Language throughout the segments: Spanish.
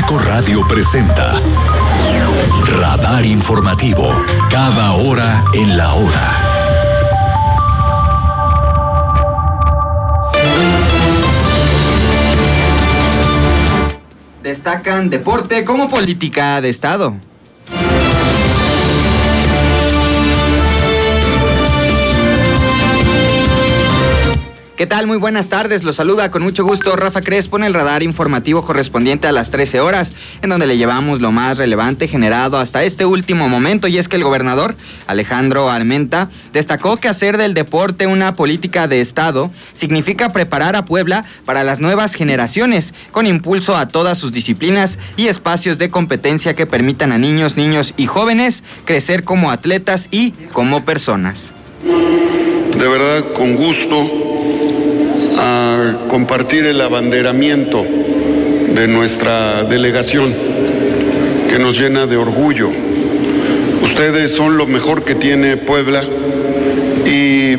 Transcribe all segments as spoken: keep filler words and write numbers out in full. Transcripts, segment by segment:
Cinco Radio presenta Radar Informativo, cada hora en la hora. Destacan deporte como política de Estado. ¿Qué tal? Muy buenas tardes, los saluda con mucho gusto Rafa Crespo en el radar informativo correspondiente a las trece horas, en donde le llevamos lo más relevante generado hasta este último momento, y es que el gobernador Alejandro Armenta destacó que hacer del deporte una política de Estado significa preparar a Puebla para las nuevas generaciones, con impulso a todas sus disciplinas y espacios de competencia que permitan a niños, niños y jóvenes crecer como atletas y como personas. De verdad, con gusto, a compartir el abanderamiento de nuestra delegación, que nos llena de orgullo. Ustedes son lo mejor que tiene Puebla y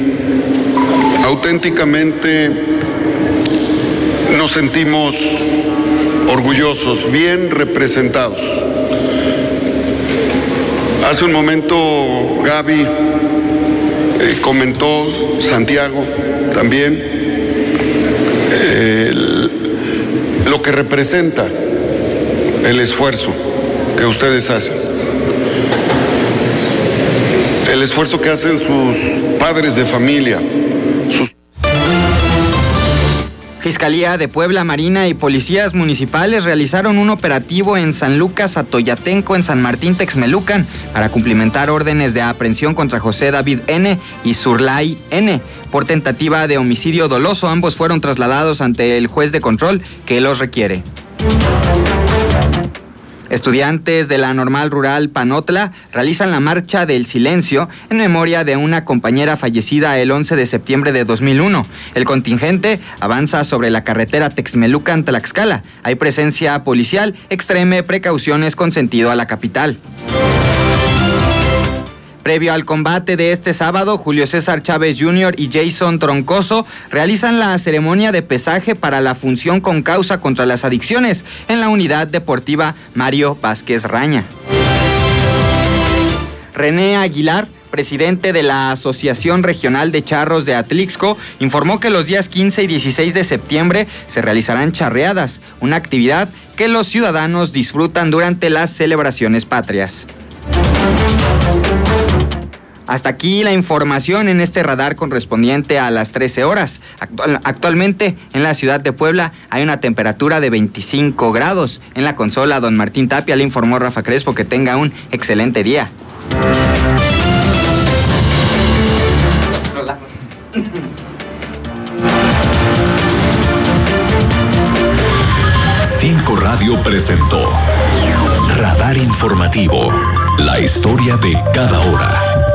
auténticamente nos sentimos orgullosos, bien representados. Hace un momento Gaby eh, comentó, Santiago también, eh, el, lo que representa el esfuerzo que ustedes hacen, el esfuerzo que hacen sus padres de familia, sus... Fiscalía de Puebla, Marina y policías municipales realizaron un operativo en San Lucas Atoyatenco, en San Martín Texmelucan, para cumplimentar órdenes de aprehensión contra José David N. y Zurlay N. por tentativa de homicidio doloso. Ambos fueron trasladados ante el juez de control que los requiere. Estudiantes de la Normal Rural Panotla realizan la Marcha del Silencio en memoria de una compañera fallecida el once de septiembre de dos mil uno. El contingente avanza sobre la carretera Texmelucan-Tlaxcala. Hay presencia policial, extreme precauciones con sentido a la capital. Previo al combate de este sábado, Julio César Chávez junior y Jason Troncoso realizan la ceremonia de pesaje para la función con causa contra las adicciones en la unidad deportiva Mario Vázquez Raña. René Aguilar, presidente de la Asociación Regional de Charros de Atlixco, informó que los días quince y dieciséis de septiembre se realizarán charreadas, una actividad que los ciudadanos disfrutan durante las celebraciones patrias. Hasta aquí la información en este radar correspondiente a las trece horas. Actual, actualmente en la ciudad de Puebla hay una temperatura de veinticinco grados. En la consola, don Martín Tapia, le informó Rafa Crespo. Que tenga un excelente día. Cinco Radio presentó Radar Informativo, la historia de cada hora.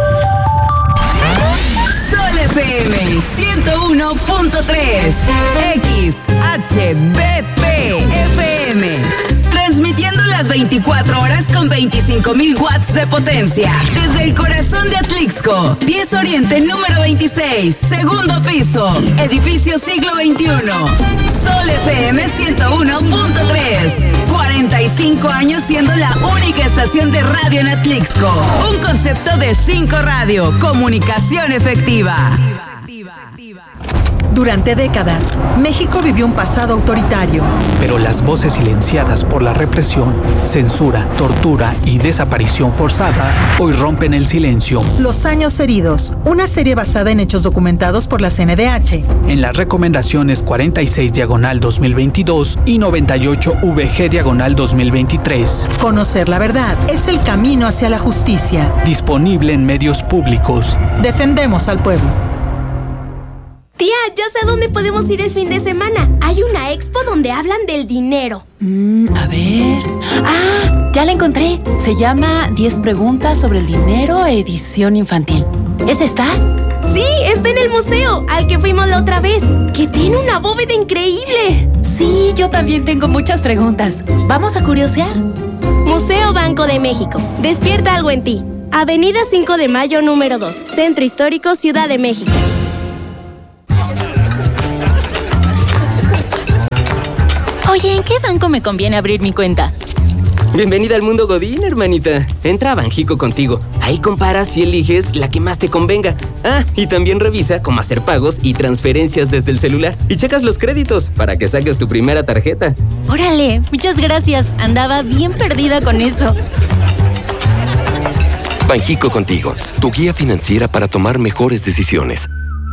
F M ciento uno punto tres, X H B P F M, transmitiendo las veinticuatro horas con veinticinco mil watts de potencia, desde el corazón de Atlixco, diez Oriente número veintiséis, segundo piso, edificio siglo veintiuno, Sol F M ciento uno punto tres, cuarenta y cinco años siendo la única estación de radio en Atlixco, un concepto de cinco Radio, comunicación efectiva. Durante décadas, México vivió un pasado autoritario. Pero las voces silenciadas por la represión, censura, tortura y desaparición forzada hoy rompen el silencio. Los años heridos, una serie basada en hechos documentados por la C N D H. En las recomendaciones cuarenta y seis diagonal dos mil veintidós y noventa y ocho V G diagonal dos mil veintitrés. Conocer la verdad es el camino hacia la justicia. Disponible en medios públicos. Defendemos al pueblo. Tía, ya sé a dónde podemos ir el fin de semana. Hay una expo donde hablan del dinero. Mm, a ver... ¡Ah! Ya la encontré. Se llama diez preguntas sobre el dinero, edición infantil. ¿Es esta? Sí, está en el museo, al que fuimos la otra vez, que tiene una bóveda increíble. Sí, yo también tengo muchas preguntas. ¿Vamos a curiosear? Museo Banco de México. Despierta algo en ti. Avenida cinco de Mayo número dos, Centro Histórico, Ciudad de México. Oye, ¿en qué banco me conviene abrir mi cuenta? Bienvenida al mundo Godín, hermanita. Entra a Banjico Contigo. Ahí comparas y eliges la que más te convenga. Ah, y también revisa cómo hacer pagos y transferencias desde el celular. Y checas los créditos para que saques tu primera tarjeta. Órale, muchas gracias. Andaba bien perdida con eso. Banjico Contigo, tu guía financiera para tomar mejores decisiones.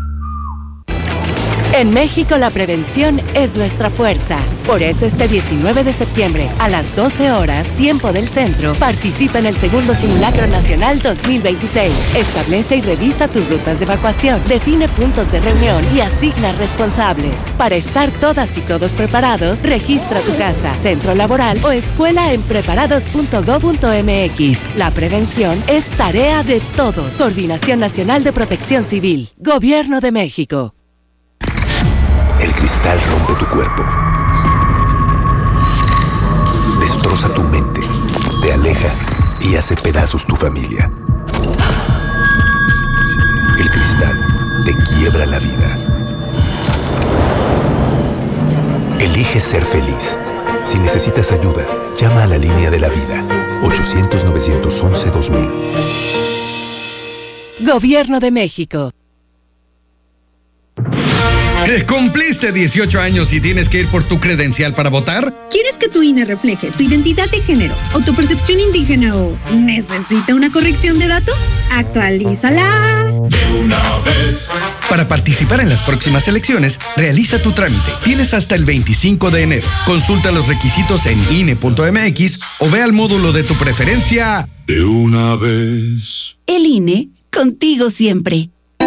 En México la prevención es nuestra fuerza. Por eso este diecinueve de septiembre a las doce horas, tiempo del centro, participa en el segundo Simulacro Nacional dos mil veintiséis. Establece y revisa tus rutas de evacuación, define puntos de reunión y asigna responsables. Para estar todas y todos preparados, registra tu casa, centro laboral o escuela en preparados punto gob punto mx. La prevención es tarea de todos. Coordinación Nacional de Protección Civil. Gobierno de México. El cristal rompe tu cuerpo. Destroza tu mente. Te aleja y hace pedazos tu familia. El cristal te quiebra la vida. Elige ser feliz. Si necesitas ayuda, llama a la línea de la vida. ochocientos, novecientos once, dos mil. Gobierno de México. ¿Cumpliste dieciocho años y tienes que ir por tu credencial para votar? ¿Quieres que tu I N E refleje tu identidad de género o tu percepción indígena o necesita una corrección de datos? ¡Actualízala! De una vez. Para participar en las próximas elecciones, realiza tu trámite. Tienes hasta el veinticinco de enero. Consulta los requisitos en I N E punto m x o ve al módulo de tu preferencia. De una vez. El I N E, contigo siempre.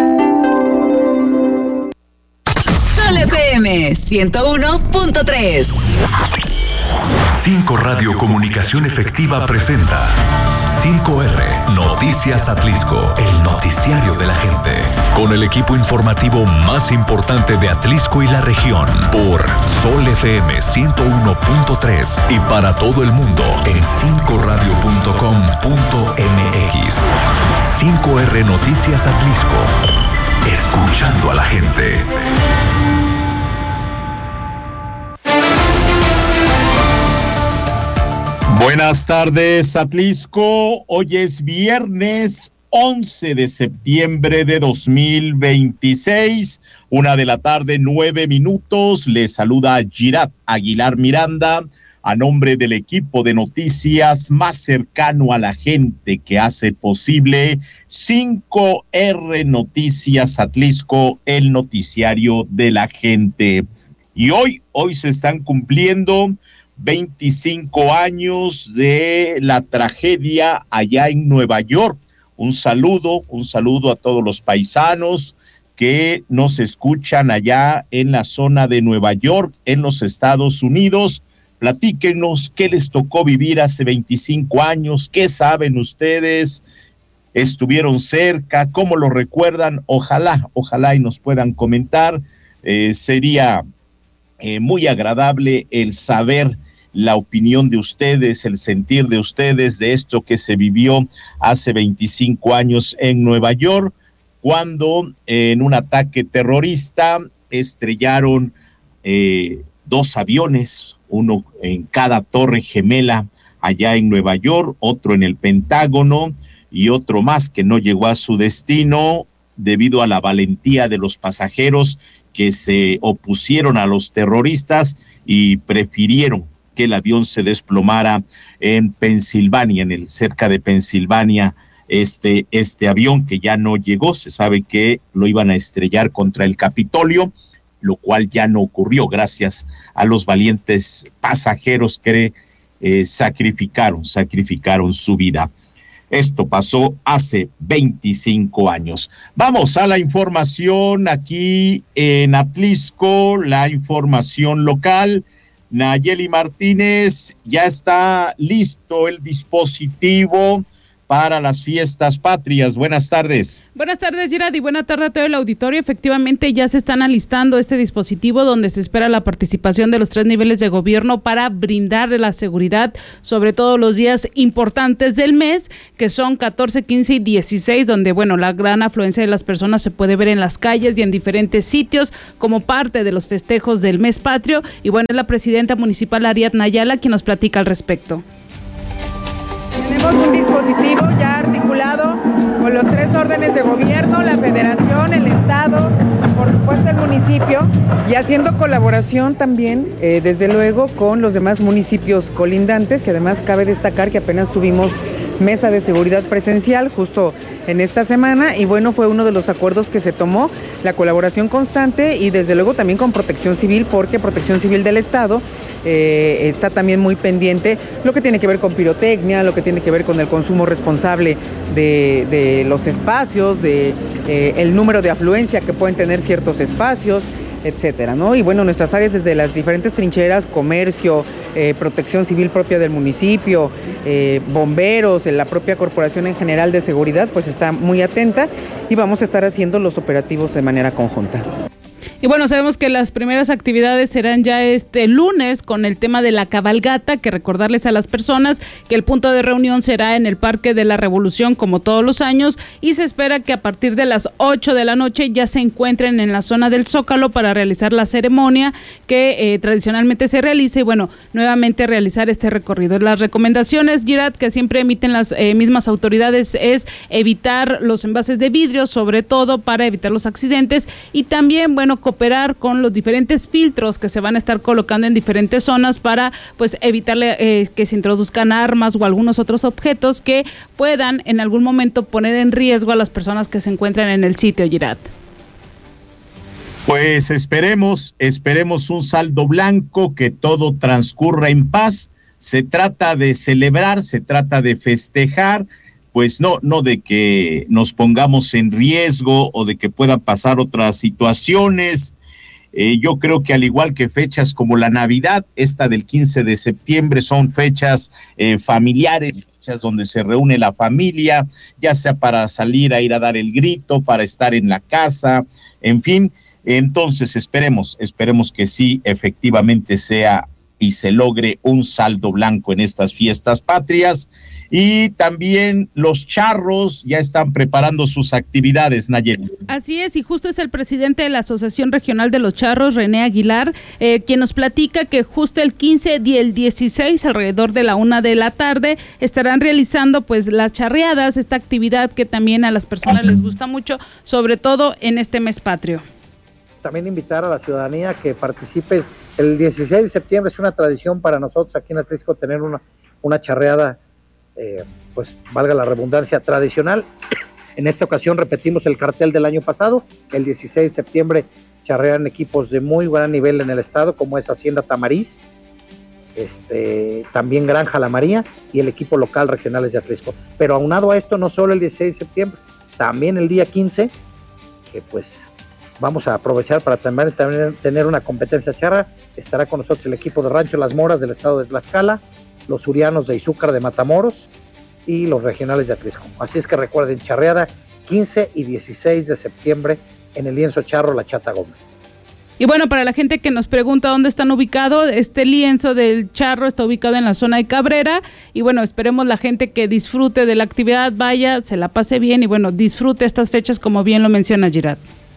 Sol F M ciento uno punto tres. cinco Radio Comunicación Efectiva presenta cinco R Noticias Atlisco, el noticiario de la gente, con el equipo informativo más importante de Atlisco y la región, por Sol F M ciento uno punto tres y para todo el mundo en cinco radio punto com punto m x. cinco R Noticias Atlisco, escuchando a la gente. Buenas tardes, Atlisco. Hoy es viernes once de septiembre de dos mil veintiséis, una de la tarde, nueve minutos. Les saluda Girat Aguilar Miranda a nombre del equipo de noticias más cercano a la gente que hace posible cinco R Noticias Atlisco, el noticiario de la gente. Y hoy, hoy se están cumpliendo veinticinco años de la tragedia allá en Nueva York. Un saludo, un saludo a todos los paisanos que nos escuchan allá en la zona de Nueva York, en los Estados Unidos. Platíquenos qué les tocó vivir hace veinticinco años, qué saben ustedes, estuvieron cerca, cómo lo recuerdan. Ojalá, ojalá y nos puedan comentar. Eh, sería eh, muy agradable el saber la opinión de ustedes, el sentir de ustedes de esto que se vivió hace veinticinco años en Nueva York, cuando eh, en un ataque terrorista estrellaron eh, dos aviones, uno en cada torre gemela allá en Nueva York, otro en el Pentágono y otro más que no llegó a su destino debido a la valentía de los pasajeros que se opusieron a los terroristas y prefirieron que el avión se desplomara en Pensilvania, en el cerca de Pensilvania, este, este avión que ya no llegó. Se sabe que lo iban a estrellar contra el Capitolio, lo cual ya no ocurrió gracias a los valientes pasajeros que eh, sacrificaron, sacrificaron su vida. Esto pasó hace veinticinco años. Vamos a la información aquí en Atlisco, la información local. Nayeli Martínez, ya está listo el dispositivo para las fiestas patrias. Buenas tardes. Buenas tardes, Gerard, y buena tarde a todo el auditorio. Efectivamente, ya se están alistando este dispositivo donde se espera la participación de los tres niveles de gobierno para brindar la seguridad, sobre todo los días importantes del mes, que son catorce, quince y dieciséis, donde, bueno, la gran afluencia de las personas se puede ver en las calles y en diferentes sitios como parte de los festejos del mes patrio. Y bueno, es la presidenta municipal Ariadna Ayala quien nos platica al respecto. Tenemos un dispositivo ya articulado con los tres órdenes de gobierno, la federación, el estado, por supuesto el municipio, y haciendo colaboración también, eh, desde luego, con los demás municipios colindantes, que además cabe destacar que apenas tuvimos mesa de seguridad presencial justo en esta semana, y bueno, fue uno de los acuerdos que se tomó, la colaboración constante y desde luego también con Protección Civil, porque Protección Civil del Estado eh, está también muy pendiente lo que tiene que ver con pirotecnia, lo que tiene que ver con el consumo responsable de, de los espacios, de eh, el número de afluencia que pueden tener ciertos espacios, etcétera, ¿no? Y bueno, nuestras áreas desde las diferentes trincheras, comercio, eh, protección civil propia del municipio, eh, bomberos, la propia corporación en general de seguridad, pues está muy atenta y vamos a estar haciendo los operativos de manera conjunta. Y bueno, sabemos que las primeras actividades serán ya este lunes con el tema de la cabalgata, que recordarles a las personas que el punto de reunión será en el Parque de la Revolución como todos los años, y se espera que a partir de las ocho de la noche ya se encuentren en la zona del Zócalo para realizar la ceremonia que eh, tradicionalmente se realiza y bueno, nuevamente realizar este recorrido. Las recomendaciones, Girat, que siempre emiten las eh, mismas autoridades es evitar los envases de vidrio, sobre todo para evitar los accidentes, y también, bueno, operar con los diferentes filtros que se van a estar colocando en diferentes zonas para pues evitarle eh, que se introduzcan armas o algunos otros objetos que puedan en algún momento poner en riesgo a las personas que se encuentran en el sitio, Girat. Pues esperemos, esperemos un saldo blanco, que todo transcurra en paz. Se trata de celebrar, se trata de festejar, pues no, no de que nos pongamos en riesgo o de que puedan pasar otras situaciones. Eh, yo creo que al igual que fechas como la Navidad, esta del quince de septiembre son fechas eh, familiares, fechas donde se reúne la familia, ya sea para salir a ir a dar el grito, para estar en la casa, en fin. Entonces esperemos, esperemos que sí efectivamente sea y se logre un saldo blanco en estas fiestas patrias. Y también los charros ya están preparando sus actividades, Nayeli. Así es, y justo es el presidente de la Asociación Regional de los Charros, René Aguilar, eh, quien nos platica que justo el quince y el dieciséis, alrededor de la una de la tarde, estarán realizando pues las charreadas, esta actividad que también a las personas les gusta mucho, sobre todo en este mes patrio. También invitar a la ciudadanía que participe. El dieciséis de septiembre es una tradición para nosotros aquí en Atlisco tener una, una charreada, eh, pues valga la redundancia, tradicional. En esta ocasión repetimos el cartel del año pasado. El dieciséis de septiembre charrean equipos de muy buen nivel en el estado, como es Hacienda Tamariz, este, también Granja La María y el equipo local Regionales de Atlisco. Pero aunado a esto, no solo el dieciséis de septiembre, también el día quince, que pues vamos a aprovechar para también, también tener una competencia charra. Estará con nosotros el equipo de Rancho Las Moras del estado de Tlaxcala, los Urianos de Izúcar de Matamoros y los Regionales de Atlisco. Así es que recuerden, charreada quince y dieciséis de septiembre en el lienzo charro La Chata Gómez. Y bueno, para la gente que nos pregunta dónde están ubicados, este lienzo del charro está ubicado en la zona de Cabrera, y bueno, esperemos la gente que disfrute de la actividad, vaya, se la pase bien y bueno, disfrute estas fechas como bien lo menciona Girat.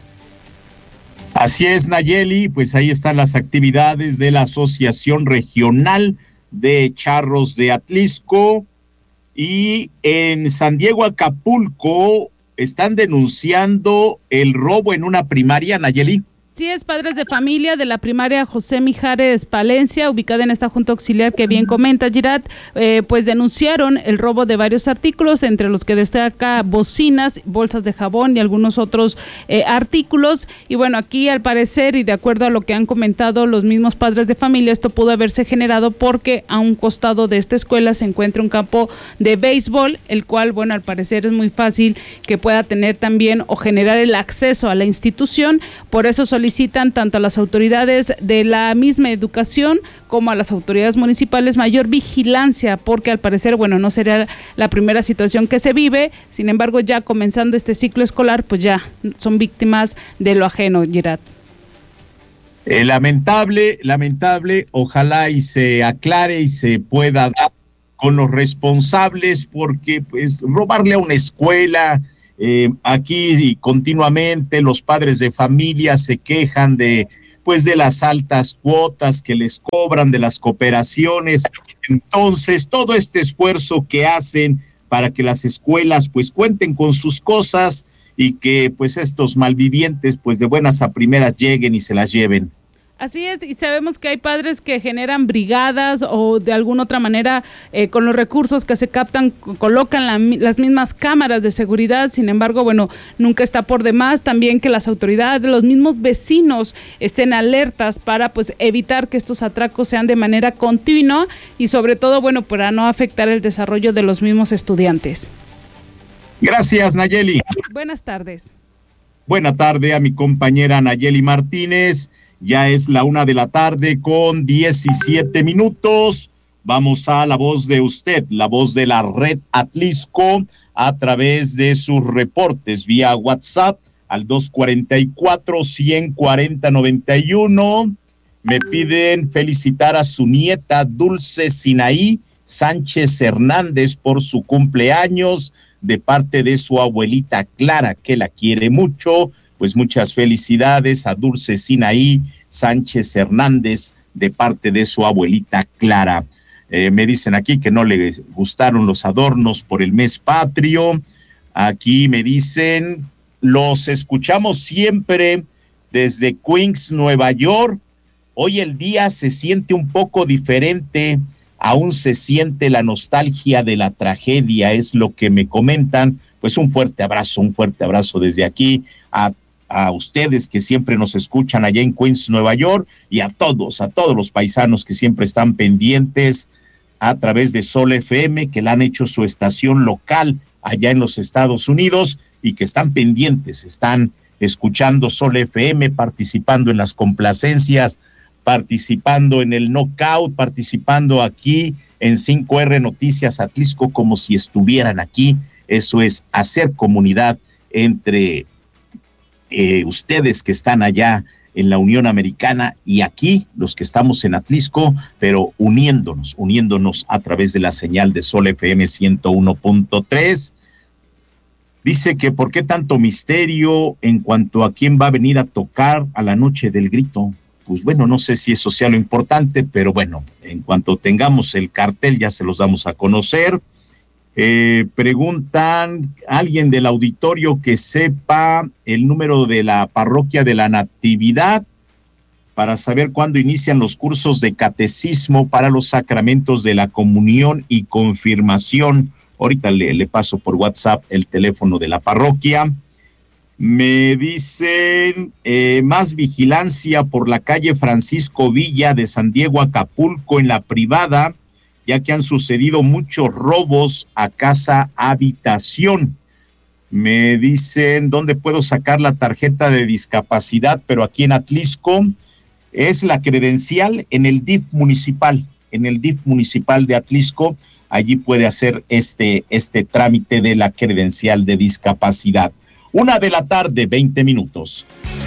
Así es, Nayeli, pues ahí están las actividades de la Asociación Regional de Charros de Atlisco. Y en San Diego, Acapulco, están denunciando el robo en una primaria, Nayeli. Sí, es padres de familia de la primaria José Mijares Palencia, ubicada en esta junta auxiliar que bien comenta Girat, eh, pues denunciaron el robo de varios artículos, entre los que destaca bocinas, bolsas de jabón y algunos otros eh, artículos. Y bueno, aquí al parecer y de acuerdo a lo que han comentado los mismos padres de familia, esto pudo haberse generado porque a un costado de esta escuela se encuentra un campo de béisbol, el cual, bueno, al parecer es muy fácil que pueda tener también o generar el acceso a la institución. Por eso solicitaron solicitan tanto a las autoridades de la misma educación como a las autoridades municipales mayor vigilancia, porque al parecer, bueno, no sería la primera situación que se vive, sin embargo, ya comenzando este ciclo escolar, pues ya son víctimas de lo ajeno, Gerard. Eh, lamentable, lamentable, ojalá y se aclare y se pueda dar con los responsables, porque pues robarle a una escuela, eh, aquí continuamente los padres de familia se quejan de pues de las altas cuotas que les cobran, de las cooperaciones. Entonces, todo este esfuerzo que hacen para que las escuelas pues cuenten con sus cosas y que pues estos malvivientes pues de buenas a primeras lleguen y se las lleven. Así es, y sabemos que hay padres que generan brigadas o de alguna otra manera eh, con los recursos que se captan colocan la, las mismas cámaras de seguridad. Sin embargo, bueno, nunca está por demás también que las autoridades, los mismos vecinos estén alertas para pues evitar que estos atracos sean de manera continua y sobre todo, bueno, para no afectar el desarrollo de los mismos estudiantes. Gracias, Nayeli. Buenas tardes. Buena tarde a mi compañera Nayeli Martínez. Ya es la una de la tarde con diecisiete minutos. Vamos a la voz de usted, la voz de la red Atlisco, a través de sus reportes vía WhatsApp al dos cuarenta y cuatro, ciento cuarenta, noventa y uno. Me piden felicitar a su nieta Dulce Sinaí Sánchez Hernández por su cumpleaños de parte de su abuelita Clara, que la quiere mucho. Pues muchas felicidades a Dulce Sinaí Sánchez Hernández de parte de su abuelita Clara. Eh, me dicen aquí que no le gustaron los adornos por el mes patrio. Aquí me dicen, los escuchamos siempre desde Queens, Nueva York. Hoy el día se siente un poco diferente, aún se siente la nostalgia de la tragedia, es lo que me comentan. Pues un fuerte abrazo, un fuerte abrazo desde aquí a a ustedes que siempre nos escuchan allá en Queens, Nueva York, y a todos, a todos los paisanos que siempre están pendientes a través de Sol F M, que la han hecho su estación local allá en los Estados Unidos y que están pendientes, están escuchando Sol F M, participando en las complacencias, participando en el knockout, participando aquí en cinco R Noticias Atlisco como si estuvieran aquí. Eso es hacer comunidad entre Eh, ustedes que están allá en la Unión Americana y aquí los que estamos en Atlisco, pero uniéndonos, uniéndonos a través de la señal de Sol F M ciento uno punto tres. Dice que por qué tanto misterio en cuanto a quién va a venir a tocar a la noche del grito. Pues bueno, no sé si eso sea lo importante, pero bueno, en cuanto tengamos el cartel ya se los damos a conocer. Eh, preguntan, alguien del auditorio que sepa el número de la parroquia de la Natividad para saber cuándo inician los cursos de catecismo para los sacramentos de la comunión y confirmación. Ahorita le, le paso por WhatsApp el teléfono de la parroquia. Me dicen eh, más vigilancia por la calle Francisco Villa de San Diego, Acapulco, en la privada, ya que han sucedido muchos robos a casa habitación. Me dicen, ¿dónde puedo sacar la tarjeta de discapacidad? Pero aquí en Atlisco es la credencial en el D I F municipal, en el D I F municipal de Atlisco, allí puede hacer este, este trámite de la credencial de discapacidad. Una de la tarde, veinte minutos.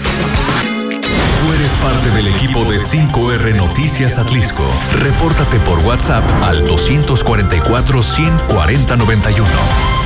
Tú eres parte del equipo de cinco R Noticias Atlisco. Repórtate por WhatsApp al dos cuatro cuatro, ciento cuarenta, noventa y uno.